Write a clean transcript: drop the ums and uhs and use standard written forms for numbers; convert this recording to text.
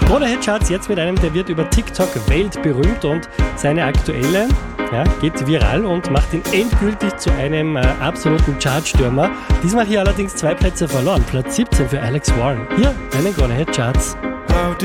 Krone-Hit-Charts jetzt mit einem, der wird über TikTok weltberühmt und seine aktuelle geht viral und macht ihn endgültig zu einem absoluten Chartstürmer. Diesmal hier allerdings 2 Plätze verloren. Platz 17 für Alex Warren. Hier bei den Krone-Hit-Charts.